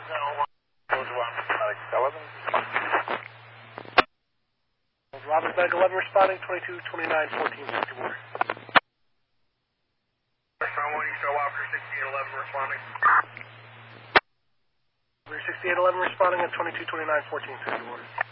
Robin's Medic 11 responding, 22, 29, 14, 64. Restaurant 1, you show Officer 6811 responding. We're 6811 responding at 22, 29, 14, 64.